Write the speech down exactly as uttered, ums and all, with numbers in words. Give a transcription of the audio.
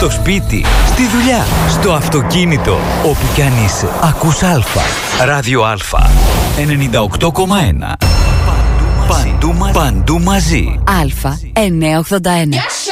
στο σπίτι, στη δουλειά, στο αυτοκίνητο, όπου κι αν είσαι. Ακούς Αλφα. Ράδιο Αλφα. ενενήντα οκτώ κόμμα ένα. Παντού μαζί. Παντού μαζί. Αλφα εννιακόσια ογδόντα ένα.